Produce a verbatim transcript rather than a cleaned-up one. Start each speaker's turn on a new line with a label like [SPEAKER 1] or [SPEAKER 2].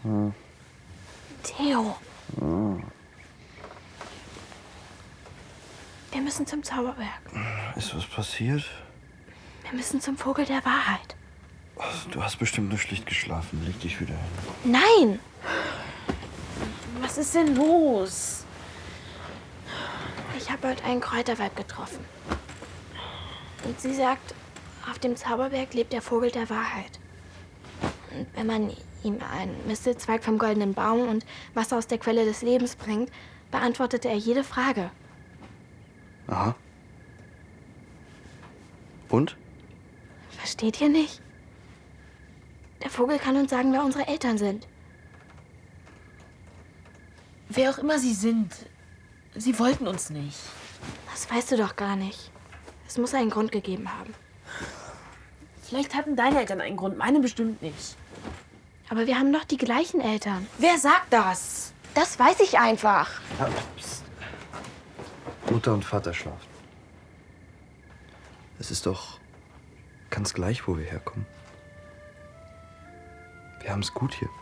[SPEAKER 1] Hm.
[SPEAKER 2] Theo.
[SPEAKER 1] Hm.
[SPEAKER 2] Wir müssen zum Zauberberg.
[SPEAKER 1] Ist was passiert?
[SPEAKER 2] Wir müssen zum Vogel der Wahrheit.
[SPEAKER 1] Du hast bestimmt nur schlecht geschlafen. Leg dich wieder hin.
[SPEAKER 2] Nein!
[SPEAKER 3] Was ist denn los?
[SPEAKER 2] Ich habe heute einen Kräuterweib getroffen. Und sie sagt, auf dem Zauberberg lebt der Vogel der Wahrheit. Und wenn man ihm einen Mistelzweig vom goldenen Baum und Wasser aus der Quelle des Lebens bringt, beantwortete er jede Frage.
[SPEAKER 1] Aha. Und?
[SPEAKER 2] Versteht ihr nicht? Der Vogel kann uns sagen, wer unsere Eltern sind.
[SPEAKER 3] Wer auch immer sie sind, sie wollten uns nicht.
[SPEAKER 2] Das weißt du doch gar nicht. Es muss einen Grund gegeben haben.
[SPEAKER 3] Vielleicht hatten deine Eltern einen Grund, meine bestimmt nicht.
[SPEAKER 2] Aber wir haben doch die gleichen Eltern.
[SPEAKER 3] Wer sagt das?
[SPEAKER 2] Das weiß ich einfach.
[SPEAKER 1] Ja, psst. Mutter und Vater schlafen. Es ist doch ganz gleich, wo wir herkommen. Wir haben es gut hier.